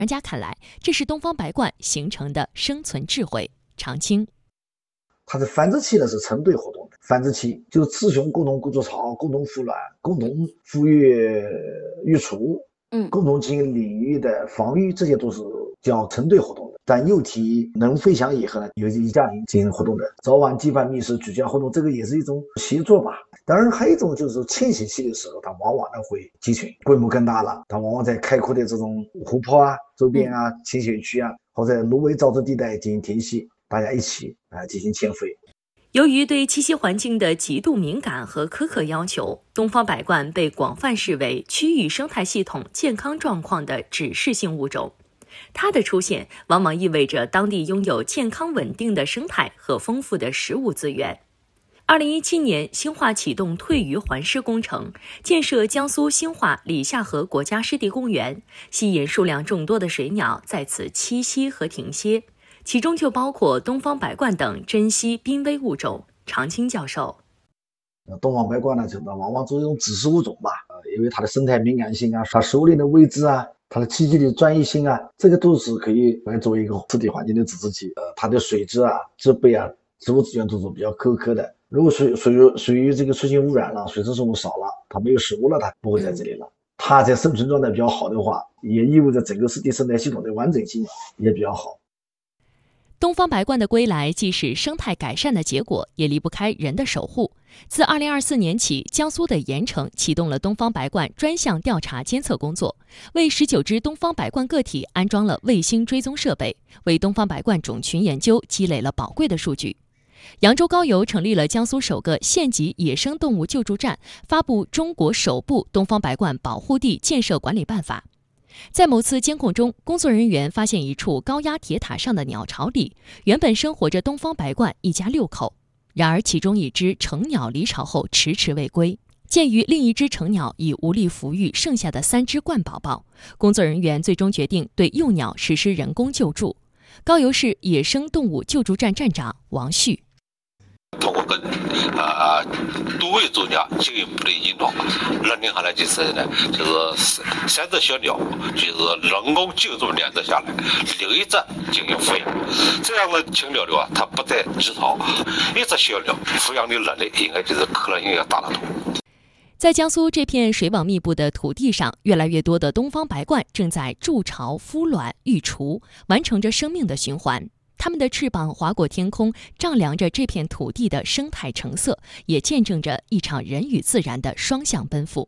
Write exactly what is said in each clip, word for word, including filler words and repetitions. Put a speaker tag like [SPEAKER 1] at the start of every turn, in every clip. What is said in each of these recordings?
[SPEAKER 1] 专家看来，这是东方白鹳形成的生存智慧。常青，
[SPEAKER 2] 它的繁殖期呢是成对活动的，繁殖期就是雌雄共同筑巢、共同孵卵、共同孵育育雏，嗯，共同进行领域的防御，这些都是叫成对活动的。但幼体能飞翔以后呢，有以家庭进行活动的，早晚羁绊觅食、举家活动，这个也是一种协作吧。当然还有一种就是迁徙期的时候，它往往呢会集群，规模更大了，它往往在开阔的这种湖泊啊、周边啊、浅水区啊，或者芦苇沼泽地带进行停息，大家一起啊进行迁飞。
[SPEAKER 1] 由于对栖息环境的极度敏感和苛刻要求，东方白鹳被广泛视为区域生态系统健康状况的指示性物种。它的出现往往意味着当地拥有健康稳定的生态和丰富的食物资源。二零一七年，兴化启动退渔还湿工程，建设江苏兴化里下河国家湿地公园，吸引数量众多的水鸟在此栖息和停歇，其中就包括东方白鹳等珍稀濒危物种。常青教授，
[SPEAKER 2] 东方白鹳呢，就往往作为一种指示物种吧，因为它的生态敏感性啊，它食物链的位置啊，它的栖息的专一性啊，这个都是可以来作为一个湿地环境的指示器。呃，它的水质啊、植被啊、植物资源都是比较苛刻的。如果水水水域这个出现污染了，水生生物少了，它没有食物了，它不会在这里了。它在生存状态比较好的话，也意味着整个湿地生态系统的完整性也比较好。
[SPEAKER 1] 东方白鹳的归来既是生态改善的结果，也离不开人的守护。自二零二四年起，江苏的盐城启动了东方白鹳专项调查监测工作，为十九只东方白鹳个体安装了卫星追踪设备，为东方白鹳种群研究积累了宝贵的数据。扬州高邮成立了江苏首个县级野生动物救助站，发布中国首部东方白鹳保护地建设管理办法。在某次监控中，工作人员发现一处高压铁塔上的鸟巢里，原本生活着东方白鹳一家六口。然而其中一只成鸟离巢后迟迟未归，鉴于另一只成鸟已无力抚育剩下的三只鹳宝宝，工作人员最终决定对幼鸟实施人工救助。高邮市野生动物救助站站长王旭，
[SPEAKER 3] 通过跟呃多位专家进一步的引导，认定下来就是呢，就是三只小鸟，就是人工救助两只下来，留一只进行抚养。这样的禽鸟的话，它不再离巢，一只小鸟抚养的能力应该就是可能性要大得多。
[SPEAKER 1] 在江苏这片水网密布的土地上，越来越多的东方白鹳正在筑巢、孵卵、育雏，完成着生命的循环。它们的翅膀划过天空，丈量着这片土地的生态成色，也见证着一场人与自然的双向奔赴。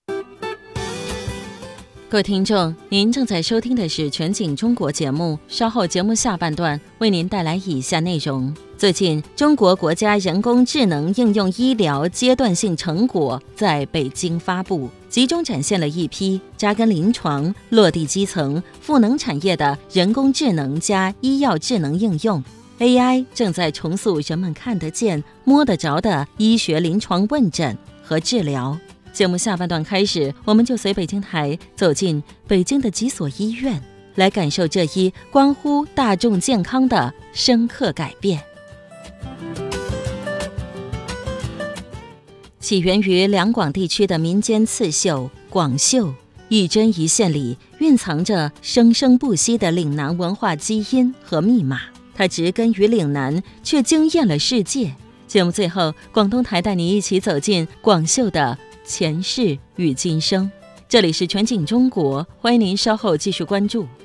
[SPEAKER 4] 各位听众，您正在收听的是全景中国节目，稍后节目下半段为您带来以下内容。最近，中国国家人工智能应用医疗阶段性成果在北京发布，集中展现了一批扎根临床、落地基层、赋能产业的人工智能加医药智能应用。A I 正在重塑人们看得见、摸得着的医学临床问诊和治疗。节目下半段开始，我们就随北京台走进北京的几所医院，来感受这一关乎大众健康的深刻改变。起源于两广地区的民间刺绣广绣，一针一线里蕴藏着生生不息的岭南文化基因和密码。它植根于岭南，却惊艳了世界。节目最后，广东台带你一起走进广绣的前世与今生。这里是全景中国，欢迎您稍后继续关注。